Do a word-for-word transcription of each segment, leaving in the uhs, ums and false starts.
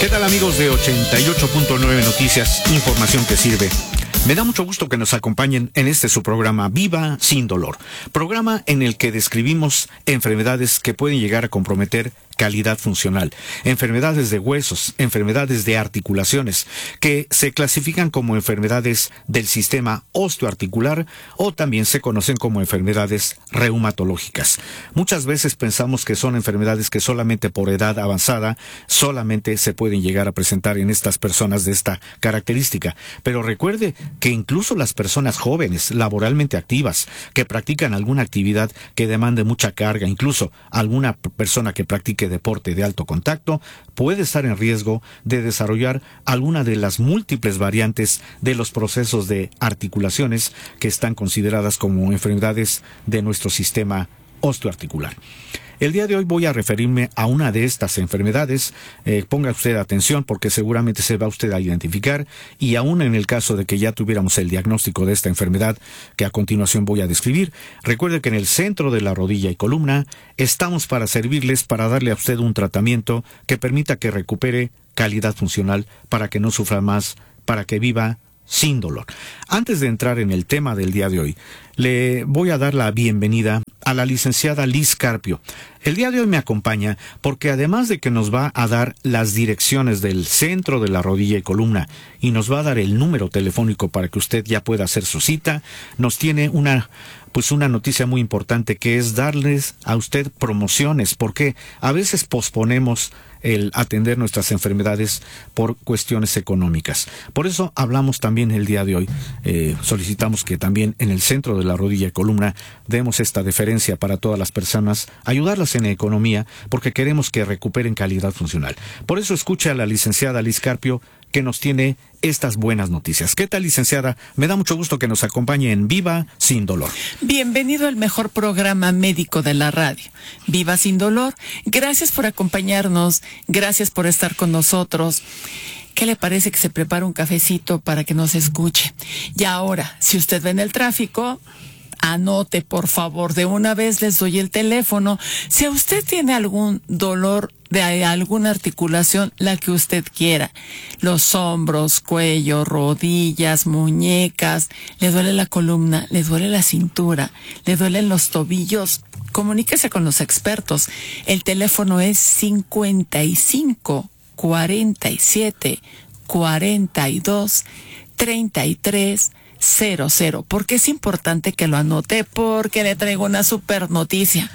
¿Qué tal, amigos de ochenta y ocho punto nueve Noticias? Información que sirve. Me da mucho gusto que nos acompañen en este su programa Viva Sin Dolor, programa en el que describimos enfermedades que pueden llegar a comprometer calidad funcional, enfermedades de huesos, enfermedades de articulaciones, que se clasifican como enfermedades del sistema osteoarticular o también se conocen como enfermedades reumatológicas. Muchas veces pensamos que son enfermedades que solamente por edad avanzada solamente se pueden llegar a presentar en estas personas de esta característica, pero recuerde que incluso las personas jóvenes, laboralmente activas, que practican alguna actividad que demande mucha carga, incluso alguna persona que practique deporte de alto contacto, puede estar en riesgo de desarrollar alguna de las múltiples variantes de los procesos de articulaciones que están consideradas como enfermedades de nuestro sistema osteoarticular. El día de hoy voy a referirme a una de estas enfermedades. Eh, ponga usted atención porque seguramente se va usted a identificar, y aún en el caso de que ya tuviéramos el diagnóstico de esta enfermedad que a continuación voy a describir, recuerde que en el centro de la rodilla y columna estamos para servirles, para darle a usted un tratamiento que permita que recupere calidad funcional, para que no sufra más, para que viva sin dolor. Antes de entrar en el tema del día de hoy, le voy a dar la bienvenida a la licenciada Liz Carpio. El día de hoy me acompaña porque además de que nos va a dar las direcciones del centro de la rodilla y columna y nos va a dar el número telefónico para que usted ya pueda hacer su cita, nos tiene una pues una noticia muy importante, que es darles a usted promociones, porque a veces posponemos el atender nuestras enfermedades por cuestiones económicas. Por eso hablamos también el día de hoy, eh, solicitamos que también en el centro de la rodilla y columna demos esta deferencia para todas las personas, ayudarlas en economía, porque queremos que recuperen calidad funcional. Por eso escucha a la licenciada Liz Carpio, que nos tiene estas buenas noticias. ¿Qué tal, licenciada? Me da mucho gusto que nos acompañe en Viva Sin Dolor. Bienvenido al mejor programa médico de la radio, Viva Sin Dolor. Gracias por acompañarnos, gracias por estar con nosotros. ¿Qué le parece que se prepare un cafecito para que nos escuche? Y ahora, si usted ve en el tráfico, anote, por favor, de una vez les doy el teléfono. Si usted tiene algún dolor de alguna articulación, la que usted quiera, los hombros, cuello, rodillas, muñecas, le duele la columna, le duele la cintura, le duelen los tobillos, comuníquese con los expertos. El teléfono es cincuenta y cinco, cuarenta y siete, cuarenta y dos, treinta y tres, cero cero. Porque es importante que lo anote, porque le traigo una super noticia.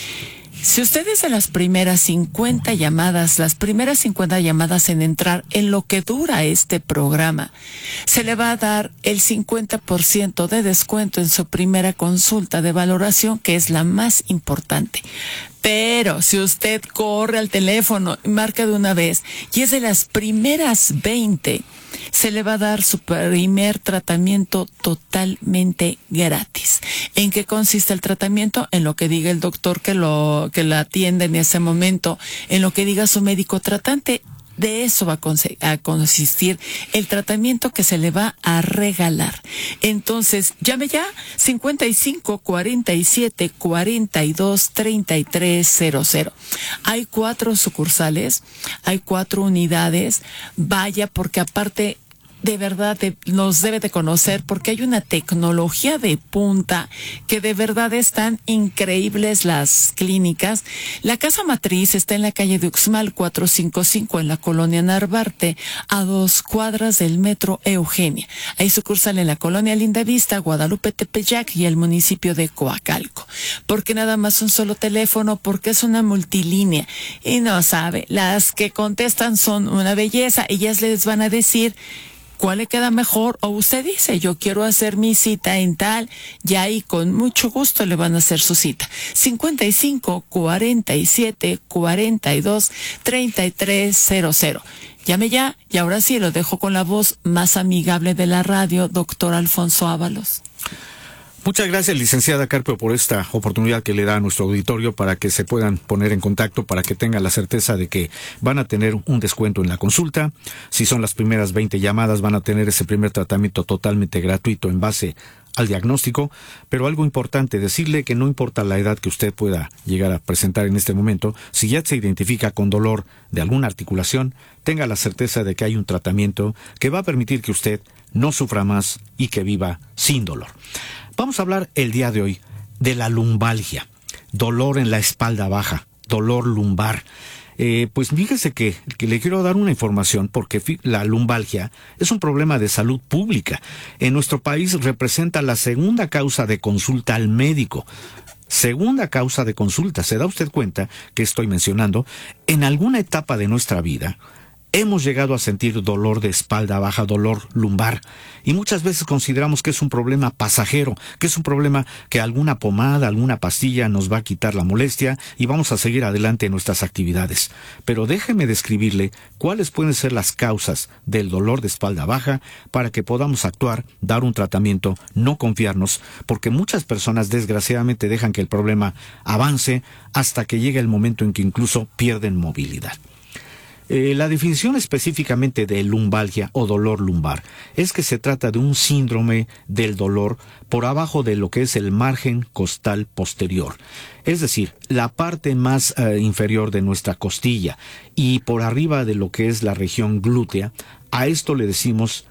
Si usted es de las primeras cincuenta llamadas, las primeras cincuenta llamadas en entrar en lo que dura este programa, se le va a dar el cincuenta por ciento de descuento en su primera consulta de valoración, que es la más importante. Pero si usted corre al teléfono y marca de una vez y es de las primeras veinte, se le va a dar su primer tratamiento totalmente gratis. ¿En qué consiste el tratamiento? En lo que diga el doctor que lo que la atiende en ese momento, en lo que diga su médico tratante. De eso va a consistir el tratamiento que se le va a regalar. Entonces, llame ya, cincuenta y cinco, cuarenta y siete, cuarenta y dos, treinta y tres, cero cero. Hay cuatro sucursales, hay cuatro unidades. Vaya, porque aparte, de verdad de, nos debe de conocer, porque hay una tecnología de punta que de verdad están increíbles las clínicas. La casa matriz está en la calle de Uxmal cuatrocientos cincuenta y cinco en la colonia Narvarte, a dos cuadras del metro Eugenia. Hay sucursal en la colonia Lindavista, Guadalupe Tepeyac y el municipio de Coacalco. Porque nada más un solo teléfono, porque es una multilínea. Y no sabe, las que contestan son una belleza. Ellas les van a decir cuál le queda mejor, o usted dice, yo quiero hacer mi cita en tal, y ahí con mucho gusto le van a hacer su cita. cincuenta y cinco, cuarenta y siete, cuarenta y dos, treinta y tres, cero cero. Llame ya, y ahora sí lo dejo con la voz más amigable de la radio, doctor Alfonso Ábalos. Muchas gracias, licenciada Carpio, por esta oportunidad que le da a nuestro auditorio para que se puedan poner en contacto, para que tengan la certeza de que van a tener un descuento en la consulta. Si son las primeras veinte llamadas, van a tener ese primer tratamiento totalmente gratuito en base al diagnóstico, pero algo importante, decirle que no importa la edad que usted pueda llegar a presentar en este momento, si ya se identifica con dolor de alguna articulación, tenga la certeza de que hay un tratamiento que va a permitir que usted no sufra más y que viva sin dolor. Vamos a hablar el día de hoy de la lumbalgia, dolor en la espalda baja, dolor lumbar. Eh, pues fíjese que, que le quiero dar una información porque la lumbalgia es un problema de salud pública. En nuestro país representa la segunda causa de consulta al médico. Segunda causa de consulta. ¿Se da usted cuenta que estoy mencionando? En alguna etapa de nuestra vida hemos llegado a sentir dolor de espalda baja, dolor lumbar, y muchas veces consideramos que es un problema pasajero, que es un problema que alguna pomada, alguna pastilla nos va a quitar la molestia y vamos a seguir adelante en nuestras actividades. Pero déjeme describirle cuáles pueden ser las causas del dolor de espalda baja para que podamos actuar, dar un tratamiento, no confiarnos, porque muchas personas desgraciadamente dejan que el problema avance hasta que llega el momento en que incluso pierden movilidad. Eh, la definición específicamente de lumbalgia o dolor lumbar es que se trata de un síndrome del dolor por abajo de lo que es el margen costal posterior, es decir, la parte más eh, inferior de nuestra costilla y por arriba de lo que es la región glútea. A esto le decimos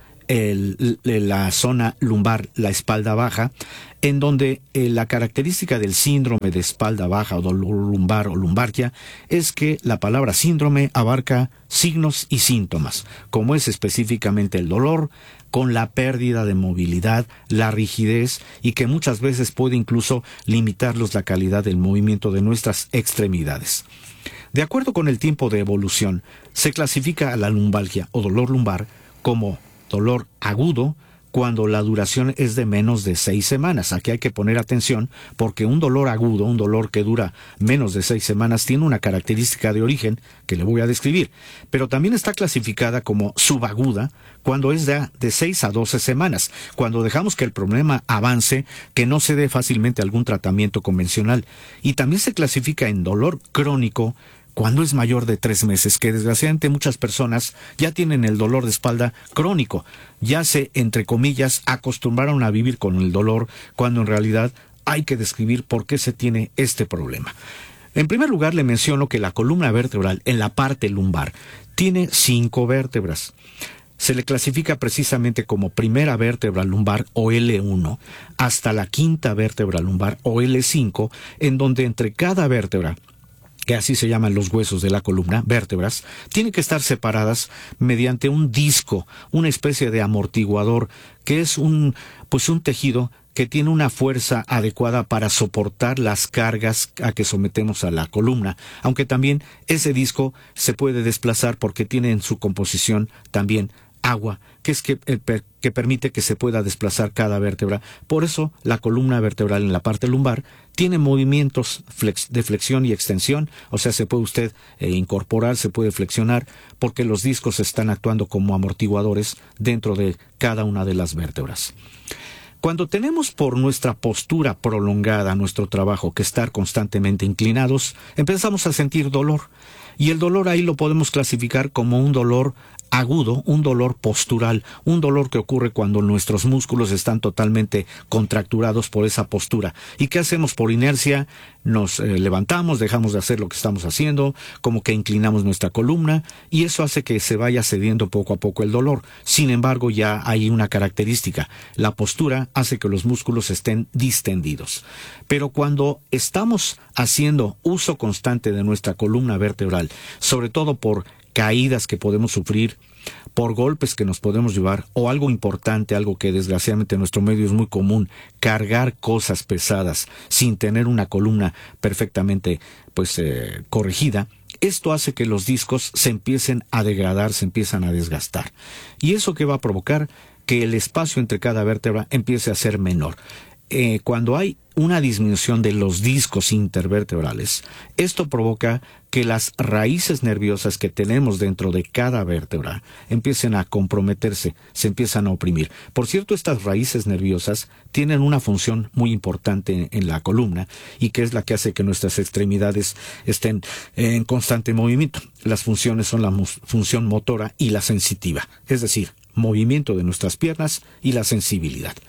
El, la zona lumbar, la espalda baja, en donde eh, la característica del síndrome de espalda baja o dolor lumbar o lumbalgia es que la palabra síndrome abarca signos y síntomas, como es específicamente el dolor, con la pérdida de movilidad, la rigidez y que muchas veces puede incluso limitarnos la calidad del movimiento de nuestras extremidades. De acuerdo con el tiempo de evolución, se clasifica a la lumbalgia o dolor lumbar como dolor agudo cuando la duración es de menos de seis semanas. Aquí hay que poner atención porque un dolor agudo, un dolor que dura menos de seis semanas, tiene una característica de origen que le voy a describir. Pero también está clasificada como subaguda cuando es de, de seis a doce semanas, cuando dejamos que el problema avance, que no se dé fácilmente algún tratamiento convencional. Y también se clasifica en dolor crónico cuando es mayor de tres meses, que desgraciadamente muchas personas ya tienen el dolor de espalda crónico, ya se, entre comillas, acostumbraron a vivir con el dolor, cuando en realidad hay que describir por qué se tiene este problema. En primer lugar, le menciono que la columna vertebral en la parte lumbar tiene cinco vértebras. Se le clasifica precisamente como primera vértebra lumbar o L uno hasta la quinta vértebra lumbar o L cinco, en donde entre cada vértebra, que así se llaman los huesos de la columna, vértebras, tienen que estar separadas mediante un disco, una especie de amortiguador, que es un, pues un tejido que tiene una fuerza adecuada para soportar las cargas a que sometemos a la columna, aunque también ese disco se puede desplazar porque tiene en su composición también agua, que es que, eh, que permite que se pueda desplazar cada vértebra. Por eso la columna vertebral en la parte lumbar tiene movimientos flex, de flexión y extensión, o sea, se puede usted eh, incorporar, se puede flexionar, porque los discos están actuando como amortiguadores dentro de cada una de las vértebras. Cuando tenemos por nuestra postura prolongada nuestro trabajo que estar constantemente inclinados, empezamos a sentir dolor. Y el dolor ahí lo podemos clasificar como un dolor agudo, un dolor postural, un dolor que ocurre cuando nuestros músculos están totalmente contracturados por esa postura. ¿Y qué hacemos por inercia? Nos eh, levantamos, dejamos de hacer lo que estamos haciendo, como que inclinamos nuestra columna, y eso hace que se vaya cediendo poco a poco el dolor. Sin embargo, ya hay una característica. La postura hace que los músculos estén distendidos. Pero cuando estamos haciendo uso constante de nuestra columna vertebral, sobre todo por caídas que podemos sufrir, por golpes que nos podemos llevar, o algo importante, algo que desgraciadamente en nuestro medio es muy común, cargar cosas pesadas sin tener una columna perfectamente pues eh, corregida, esto hace que los discos se empiecen a degradar, se empiezan a desgastar. ¿Y eso qué va a provocar? Que el espacio entre cada vértebra empiece a ser menor. Eh, cuando hay una disminución de los discos intervertebrales, esto provoca que las raíces nerviosas que tenemos dentro de cada vértebra empiecen a comprometerse, se empiezan a oprimir. Por cierto, estas raíces nerviosas tienen una función muy importante en la columna y que es la que hace que nuestras extremidades estén en constante movimiento. Las funciones son la función motora y la sensitiva, es decir, movimiento de nuestras piernas y la sensibilidad.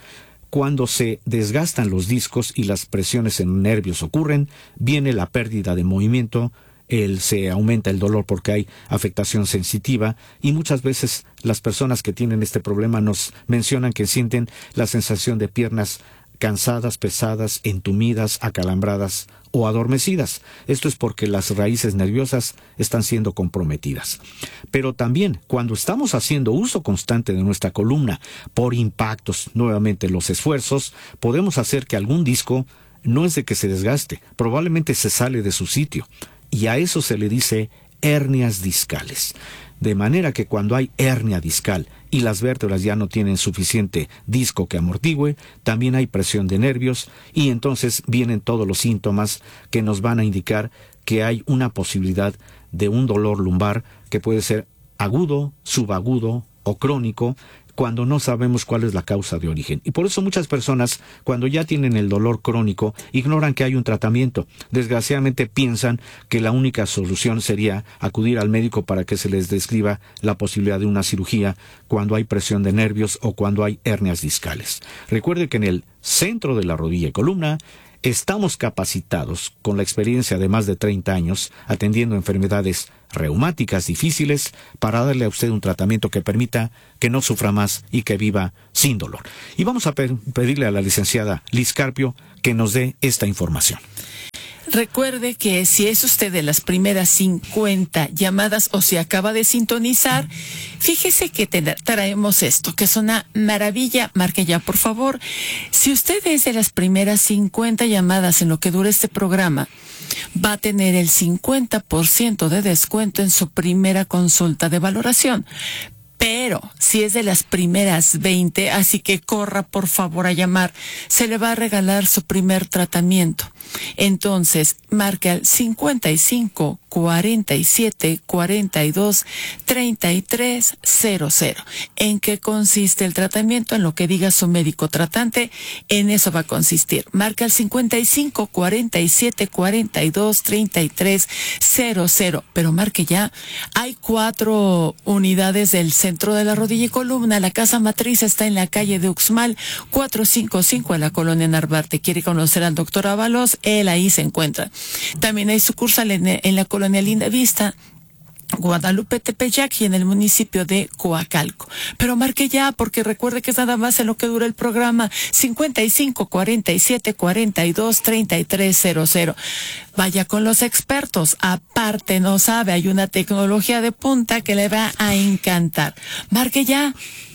Cuando se desgastan los discos y las presiones en los nervios ocurren, viene la pérdida de movimiento, el, se aumenta el dolor porque hay afectación sensitiva, y muchas veces las personas que tienen este problema nos mencionan que sienten la sensación de piernas cansadas, pesadas, entumidas, acalambradas o adormecidas. Esto es porque las raíces nerviosas están siendo comprometidas. Pero también, cuando estamos haciendo uso constante de nuestra columna por impactos, nuevamente los esfuerzos, podemos hacer que algún disco no es de que se desgaste, probablemente se sale de su sitio. Y a eso se le dice hernias discales. De manera que cuando hay hernia discal y las vértebras ya no tienen suficiente disco que amortigüe, también hay presión de nervios, y entonces vienen todos los síntomas que nos van a indicar que hay una posibilidad de un dolor lumbar que puede ser agudo, subagudo o crónico, cuando no sabemos cuál es la causa de origen. Y por eso muchas personas, cuando ya tienen el dolor crónico, ignoran que hay un tratamiento. Desgraciadamente piensan que la única solución sería acudir al médico para que se les describa la posibilidad de una cirugía cuando hay presión de nervios o cuando hay hernias discales. Recuerde que en el centro de la rodilla y columna estamos capacitados, con la experiencia de más de treinta años, atendiendo enfermedades reumáticas difíciles, para darle a usted un tratamiento que permita que no sufra más y que viva sin dolor. Y vamos a pe- pedirle a la licenciada Liz Carpio que nos dé esta información. Recuerde que si es usted de las primeras cincuenta llamadas o si acaba de sintonizar, fíjese que te traemos esto, que es una maravilla. Marque ya, por favor. Si usted es de las primeras cincuenta llamadas en lo que dura este programa, va a tener el cincuenta por ciento de descuento en su primera consulta de valoración. Pero si es de las primeras veinte, así que corra por favor a llamar, se le va a regalar su primer tratamiento. Entonces, marque al cincuenta y cinco, cuarenta y siete, cuarenta y dos, treinta y tres cero cero. ¿En qué consiste el tratamiento? En lo que diga su médico tratante, en eso va a consistir. Marca al cincuenta y cinco, cuarenta y siete, cuarenta y dos, treinta y tres cero cero. Pero marque ya. Hay cuatro unidades del centro de la rodilla y columna. La casa matriz está en la calle de Uxmal, cuatrocientos cincuenta y cinco, en la colonia Narvarte. ¿Quiere conocer al doctor Ábalos? Él ahí se encuentra. También hay sucursal en, en la colonia Linda Vista, Guadalupe Tepeyac, y en el municipio de Coacalco. Pero marque ya, porque recuerde que es nada más en lo que dura el programa. cincuenta y cinco, cuarenta y siete, cuarenta y dos, treinta y tres cero cero. Vaya con los expertos. Aparte, no sabe, hay una tecnología de punta que le va a encantar. Marque ya.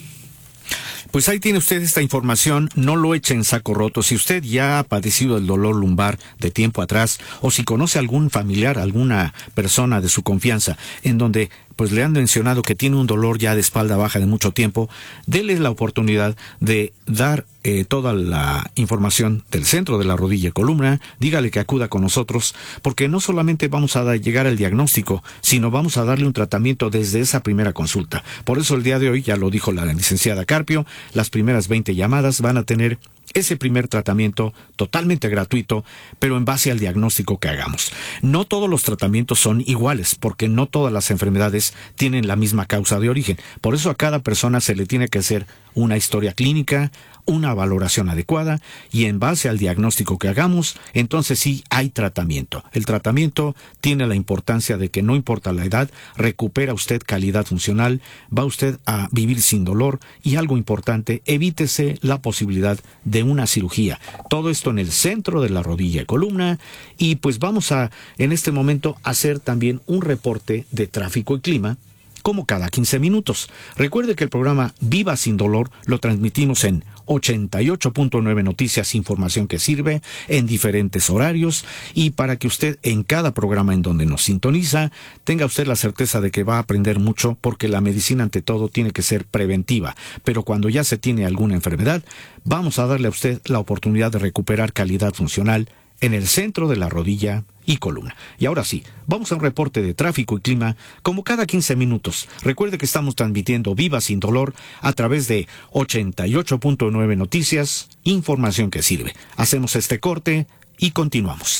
Pues ahí tiene usted esta información, no lo eche en saco roto. Si usted ya ha padecido el dolor lumbar de tiempo atrás, o si conoce a algún familiar, alguna persona de su confianza, en donde pues le han mencionado que tiene un dolor ya de espalda baja de mucho tiempo, déle la oportunidad de dar eh, toda la información del centro de la rodilla y columna, dígale que acuda con nosotros, porque no solamente vamos a da, llegar al diagnóstico, sino vamos a darle un tratamiento desde esa primera consulta. Por eso el día de hoy, ya lo dijo la licenciada Carpio, las primeras veinte llamadas van a tener ese primer tratamiento totalmente gratuito, pero en base al diagnóstico que hagamos. No todos los tratamientos son iguales, porque no todas las enfermedades tienen la misma causa de origen. Por eso a cada persona se le tiene que hacer una historia clínica, una valoración adecuada, y en base al diagnóstico que hagamos, entonces sí hay tratamiento. El tratamiento tiene la importancia de que no importa la edad, recupera usted calidad funcional, va usted a vivir sin dolor, y algo importante, evítese la posibilidad de una cirugía. Todo esto en el centro de la rodilla y columna, y pues vamos a, en este momento, hacer también un reporte de tráfico y clima, como cada quince minutos. Recuerde que el programa Viva Sin Dolor lo transmitimos en ochenta y ocho punto nueve Noticias, información que sirve, en diferentes horarios, y para que usted en cada programa en donde nos sintoniza, tenga usted la certeza de que va a aprender mucho, porque la medicina ante todo tiene que ser preventiva, pero cuando ya se tiene alguna enfermedad, vamos a darle a usted la oportunidad de recuperar calidad funcional en el centro de la rodilla y columna. Y ahora sí, vamos a un reporte de tráfico y clima como cada quince minutos. Recuerde que estamos transmitiendo Viva Sin Dolor a través de ochenta y ocho punto nueve Noticias, información que sirve. Hacemos este corte y continuamos.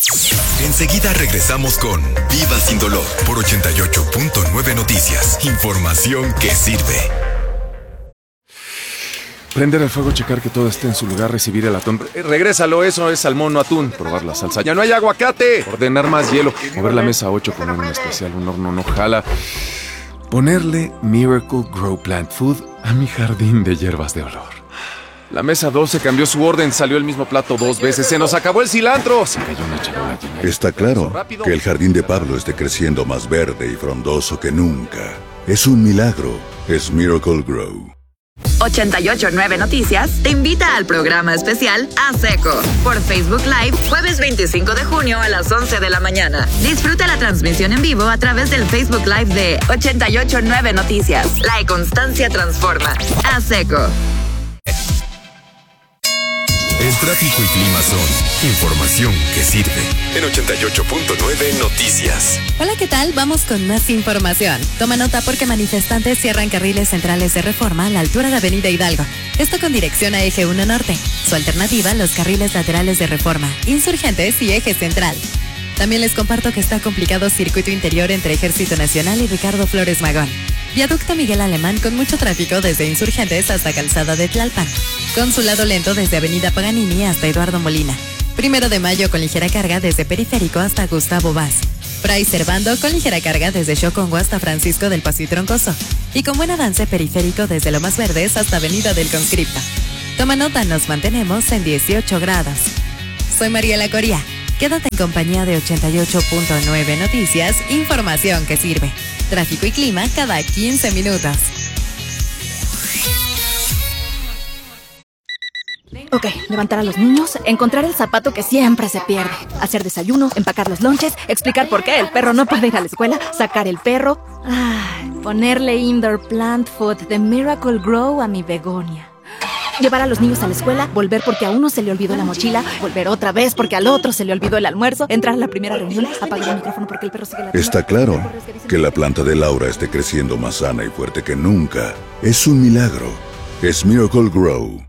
Enseguida regresamos con Viva Sin Dolor por ochenta y ocho punto nueve Noticias, información que sirve. Prender el fuego, checar que todo esté en su lugar, recibir el atún. Eh, Regrésalo, eso es salmón, no atún. Probar la salsa. ¡Ya no hay aguacate! Ordenar más hielo. Mover la mesa a ocho, poner un especial, un horno no jala. Ponerle Miracle Grow Plant Food a mi jardín de hierbas de olor. La mesa doce cambió su orden, salió el mismo plato dos veces. ¡Se nos acabó el cilantro! Se cayó una charola llena. Está claro que el jardín de Pablo esté creciendo más verde y frondoso que nunca. Es un milagro. Es Miracle Grow. ochenta y ocho punto nueve Noticias te invita al programa especial A Seco por Facebook Live jueves veinticinco de junio a las once de la mañana. Disfruta la transmisión en vivo a través del Facebook Live de ochenta y ocho punto nueve Noticias. La constancia transforma. A Seco. El tráfico y clima son información que sirve. En ochenta y ocho punto nueve Noticias. Hola, ¿qué tal? Vamos con más información. Toma nota porque manifestantes cierran carriles centrales de Reforma a la altura de Avenida Hidalgo. Esto con dirección a Eje uno Norte. Su alternativa, los carriles laterales de Reforma, Insurgentes y Eje Central. También les comparto que está complicado circuito interior entre Ejército Nacional y Ricardo Flores Magón. Viaducto Miguel Alemán con mucho tráfico desde Insurgentes hasta Calzada de Tlalpan. Consulado lento desde Avenida Paganini hasta Eduardo Molina. Primero de Mayo con ligera carga desde Periférico hasta Gustavo Vaz. Fray Servando con ligera carga desde Xocongo hasta Francisco del Paso y Troncoso. Y con buen avance periférico desde Lomas Verdes hasta Avenida del Conscripto. Toma nota, nos mantenemos en dieciocho grados. Soy Mariela Coria. Quédate en compañía de ochenta y ocho punto nueve Noticias, información que sirve. Tráfico y clima cada quince minutos. Ok, levantar a los niños, encontrar el zapato que siempre se pierde, hacer desayuno, empacar los lonches, explicar por qué el perro no puede ir a la escuela, sacar el perro, ay, ponerle Indoor Plant Food de Miracle Grow a mi begonia. Llevar a los niños a la escuela, volver porque a uno se le olvidó la mochila, volver otra vez porque al otro se le olvidó el almuerzo, entrar a la primera reunión, apagar el micrófono porque el perro sigue la... Está claro que la planta de Laura esté creciendo más sana y fuerte que nunca. Es un milagro. Es Miracle Grow.